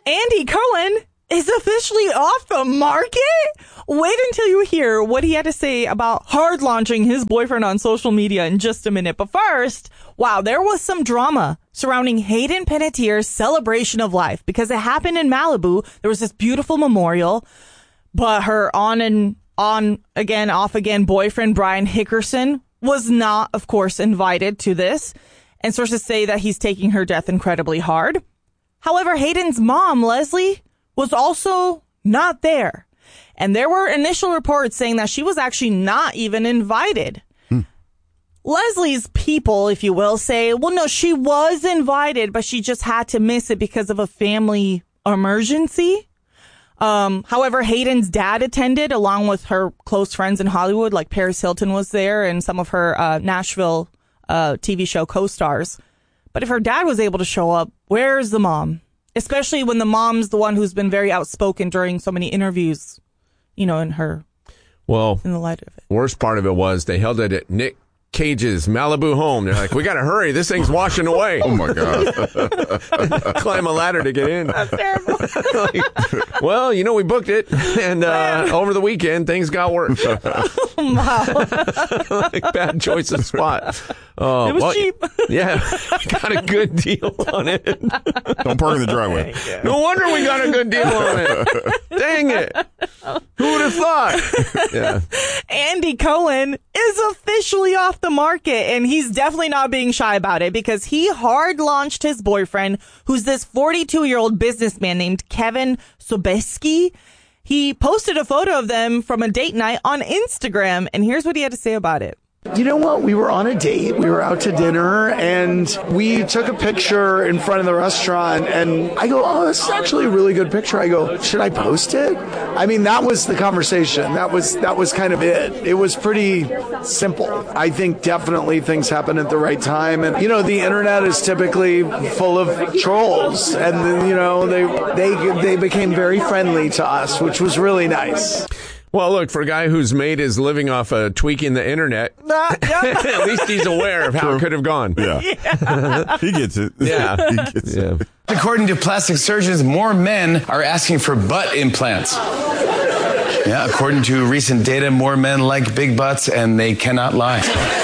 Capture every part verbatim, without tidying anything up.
Andy Cohen is officially off the market? Wait until you hear what he had to say about hard launching his boyfriend on social media in just a minute. But first, wow, there was some drama surrounding Hayden Panettiere's celebration of life because it happened in Malibu. There was this beautiful memorial, but her on and on again, off again boyfriend, Brian Hickerson, was not, of course, invited to this. And sources say that he's taking her death incredibly hard. However, Hayden's mom, Leslie, was also not there. And there were initial reports saying that she was actually not even invited. Hmm. Leslie's people, if you will, say, well, no, she was invited, but she just had to miss it because of a family emergency. Um, however, Hayden's dad attended along with her close friends in Hollywood, like Paris Hilton was there and some of her uh, Nashville uh, T V show co-stars. But if her dad was able to show up, where's the mom? Especially when the mom's the one who's been very outspoken during so many interviews, you know, in her, well, in the light of it. Worst part of it was they held it at Nick Cage's Malibu home. They're like, we got to hurry. This thing's washing away. Oh, my God. Climb a ladder to get in. That's terrible. Like, well, you know, we booked it. And uh, over the weekend, things got worse. Wow. Like, bad choice of spot. Oh, it was well, cheap. Yeah. Got a good deal on it. Don't park in the driveway. No wonder we got a good deal on it. Dang it. Who would have thought? Yeah. Andy Cohen is officially off the market, and he's definitely not being shy about it because he hard launched his boyfriend, who's this forty-two-year-old businessman named Kevin Sobieski. He posted a photo of them from a date night on Instagram, and here's what he had to say about it. You know what? We were on a date. We were out to dinner, and we took a picture in front of the restaurant, and I go, oh, this is actually a really good picture. I go, should I post it? I mean, that was the conversation. That was that was kind of it. It was pretty simple. I think definitely things happen at the right time. And, you know, the internet is typically full of trolls, and, you know, they they they became very friendly to us, which was really nice. Well, look, for a guy who's made his living off of uh, tweaking the internet, at least he's aware of how True. It could have gone. Yeah. yeah. He gets it. Yeah. He gets yeah. it. According to plastic surgeons, more men are asking for butt implants. Yeah, according to recent data, more men like big butts, and they cannot lie.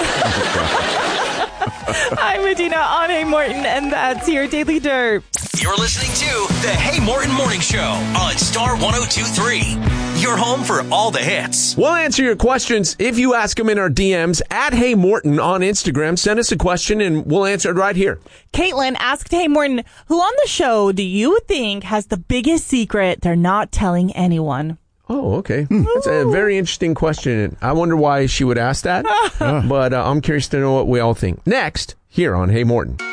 I'm Medina on Hey Morton, and that's your Daily Dirt. You're listening to the Hey Morton Morning Show on Star one oh two point three. Your home for all the hits. We'll answer your questions if you ask them in our D Ms at Hey Morton on Instagram. Send us a question and we'll answer it right here. Caitlin asked Hey Morton, who on the show do you think has the biggest secret they're not telling anyone? Oh, okay. That's a very interesting question. I wonder why she would ask that, but uh, I'm curious to know what we all think. Next, here on Hey Morton.